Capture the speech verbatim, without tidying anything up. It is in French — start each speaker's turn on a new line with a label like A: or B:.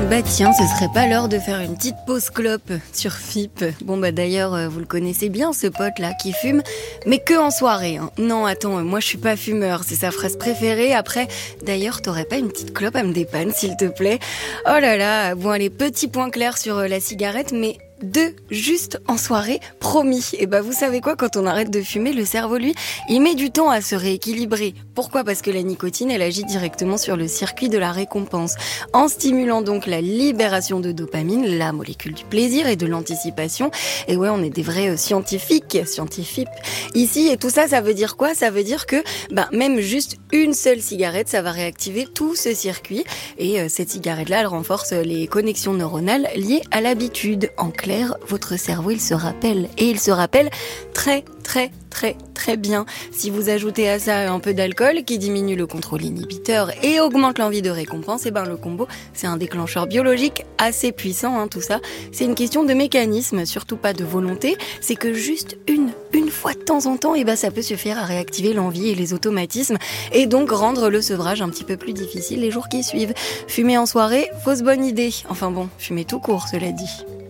A: Bah tiens, ce serait pas l'heure de faire une petite pause clope sur F I P. Bon bah d'ailleurs, vous le connaissez bien ce pote là qui fume, mais que en soirée. Hein. Non attends, moi je suis pas fumeur, c'est sa phrase préférée. Après, d'ailleurs t'aurais pas une petite clope à me dépanner s'il te plaît? Oh là là, bon allez, petit point clair sur la cigarette, mais deux, juste en soirée, promis. Et bah vous savez quoi, quand on arrête de fumer, le cerveau lui, il met du temps à se rééquilibrer. Pourquoi ? Parce que la nicotine, elle agit directement sur le circuit de la récompense, en stimulant donc la libération de dopamine, la molécule du plaisir et de l'anticipation. Et ouais, on est des vrais euh, scientifiques, scientifiques ici. Et tout ça, ça veut dire quoi ? Ça veut dire que bah même juste une seule cigarette, ça va réactiver tout ce circuit. Et euh, cette cigarette-là, elle renforce les connexions neuronales liées à l'habitude. En clair, votre cerveau, il se rappelle. Et il se rappelle très, très, très, très bien. Si vous ajoutez à ça un peu d'alcool qui diminue le contrôle inhibiteur et augmente l'envie de récompense, et ben le combo, c'est un déclencheur biologique assez puissant, hein, tout ça. C'est une question de mécanisme, surtout pas de volonté. C'est que juste une, une fois de temps en temps, et ben ça peut suffire à réactiver l'envie et les automatismes et donc rendre le sevrage un petit peu plus difficile les jours qui suivent. Fumer en soirée, fausse bonne idée. Enfin bon, fumer tout court, cela dit.